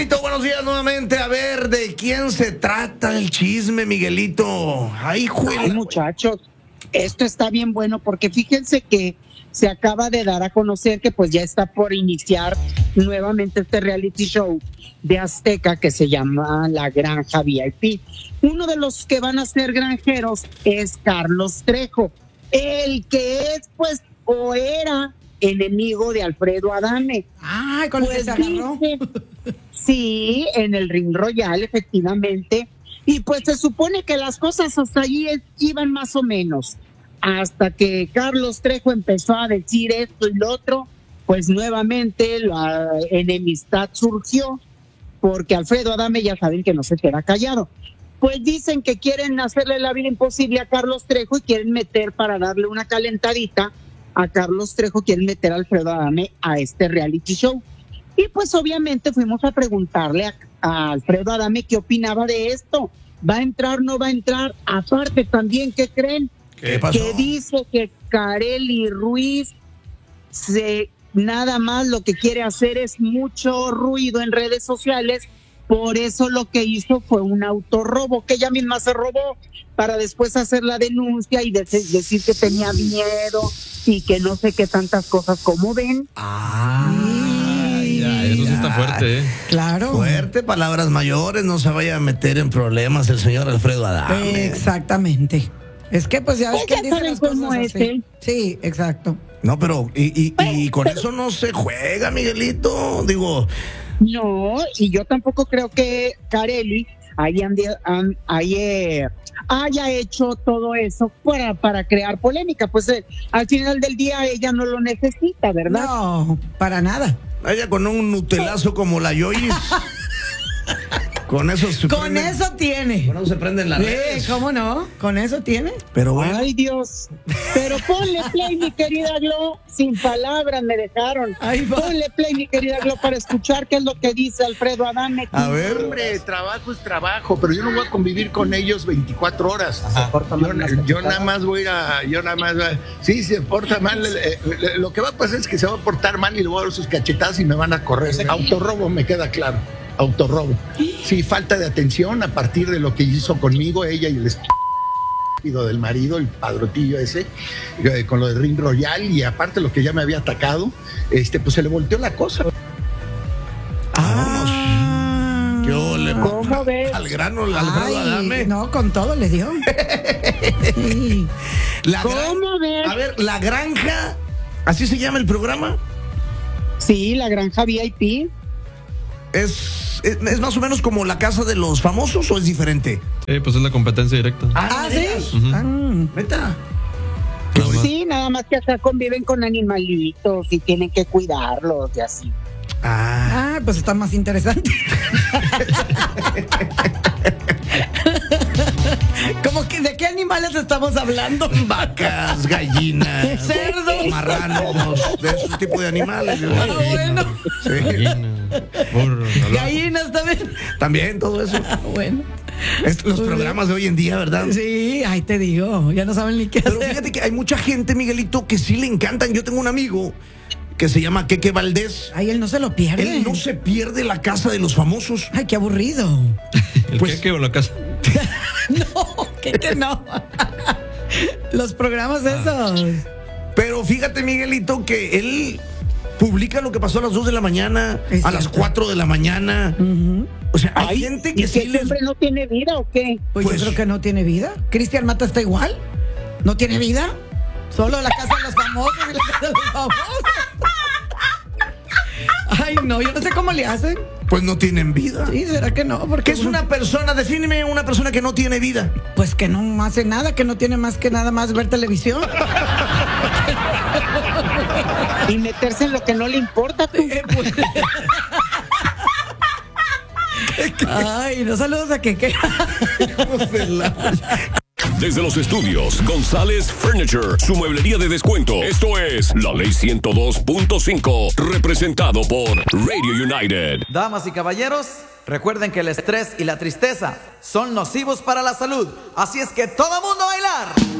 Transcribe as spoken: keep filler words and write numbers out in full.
Buenos días nuevamente. A ver, ¿de quién se trata el chisme, Miguelito? Ay, juela. Ay, muchachos, esto está bien bueno porque fíjense que se acaba de dar a conocer que pues ya está por iniciar nuevamente este reality show de Azteca que se llama La Granja V I P. Uno de los que van a ser granjeros es Carlos Trejo, el que es pues o era enemigo de Alfredo Adame. Ay, con pues el que se agarró. Dice, sí, en el Ring Royal, efectivamente. Y pues se supone que las cosas hasta allí iban más o menos. Hasta que Carlos Trejo empezó a decir esto y lo otro, pues nuevamente la enemistad surgió, porque Alfredo Adame ya saben que no se queda callado. Pues dicen que quieren hacerle la vida imposible a Carlos Trejo y quieren meter para darle una calentadita a Carlos Trejo, quieren meter a Alfredo Adame a este reality show. Y pues obviamente fuimos a preguntarle a, a Alfredo Adame qué opinaba de esto. ¿Va a entrar, no va a entrar? Aparte también, ¿qué creen? ¿Qué pasó? Que dice que Karely Ruiz se, nada más lo que quiere hacer es mucho ruido en redes sociales. Por eso lo que hizo fue un autorrobo, que ella misma se robó para después hacer la denuncia y de- decir que tenía miedo y que no sé qué tantas cosas. Como ven, Ay, Ya, eso sí está ay, fuerte, ¿eh? Claro. Fuerte, palabras mayores, no se vaya a meter en problemas el señor Alfredo Adame. Exactamente. Es que pues ya ves Pues que ya él dice saben las cómo cosas es así. él. Sí, exacto. No, pero y, y, y con eso no se juega, Miguelito. Digo, no, y yo tampoco creo que Karely haya, an- haya, haya hecho todo eso para, para crear polémica. Pues eh, al final del día ella no lo necesita, ¿verdad? No, para nada. ella con un nutelazo como la Yoyis. Con eso se Con prenden- eso tiene. Con eso se prenden las Sí, redes. ¿cómo no? Con eso tiene. Pero bueno, Ay, Dios. Pero ponle play, mi querida Glo. Sin palabras me dejaron. Ahí va. Ponle play, mi querida Glo, para escuchar qué es lo que dice Alfredo Adame. a ver. Hombre, trabajo es trabajo, pero yo no voy a convivir con ellos veinticuatro horas. porta Yo, mal una yo cachetada. nada más voy a, yo nada más, va- sí, se porta mal. eh, eh, lo que va a pasar es que se va a portar mal y le voy a dar sus cachetadas y me van a correr. Autorrobo, me queda claro. Autorrobo. Sí, falta de atención a partir de lo que hizo conmigo, ella y el estúpido del marido, el padrotillo ese, eh, con lo de Ring Royal y aparte lo que ya me había atacado, este, pues se le volteó la cosa. Ah. Yo le ¿Cómo ves? al grano al Alfredo Ay, Adame. no, con todo le dio. Sí. La gran- ¿Cómo ves? A ver, la granja, ¿así se llama el programa? Sí, la granja V I P. ¿Es, es, es más o menos como la casa de los famosos o es diferente? Sí, pues es la competencia directa. Ah, sí. Ujú. Ah. Neta. Nada más. Sí, nada más que acá conviven con animalitos y tienen que cuidarlos y así. Ah, Ah, pues está más interesante. ¿Cómo que de qué animales estamos hablando? vacas, gallinas, Cerdos. marranos, de ese tipo de animales. Ah, bueno. Sí, Gallina, burro, salado. Gallinas también. también todo eso. Ah, bueno. Es- los programas de hoy en día, ¿verdad? Sí, ahí te digo, ya no saben ni qué Pero hacer. fíjate que hay mucha gente, Miguelito, que sí le encantan. Yo tengo un amigo que se llama Keke Valdés. Ay, él no se lo pierde. Él no se pierde la casa de los famosos. Ay, qué aburrido. ¿El Pues- queque o la casa? No, que que no. Los programas esos. Pero fíjate, Miguelito, que él publica lo que pasó a las dos de la mañana, Es a las cierto. cuatro de la mañana. Ujú. O sea, hay Ay, gente ¿y que que sí este les... hombre no tiene vida o qué? Pues, Pues- yo creo que no tiene vida. Cristian Mata está igual. ¿No tiene vida? Solo la casa de los famosos y la casa de los famosos. Ay, no, yo no sé cómo le hacen. Pues no tienen vida. Sí, ¿será que no? Porque ¿Qué es una persona? Defíneme una persona que no tiene vida. Pues que no hace nada, que no tiene más que nada más ver televisión. Y meterse en lo que no le importa, tú. Eh, pues. Ay, no saludos a Keke. Desde los estudios González Furniture, su mueblería de descuento. Esto es La Ley ciento dos punto cinco, representado por Radio United. Damas y caballeros, recuerden que el estrés y la tristeza son nocivos para la salud. Así es que todo mundo a bailar.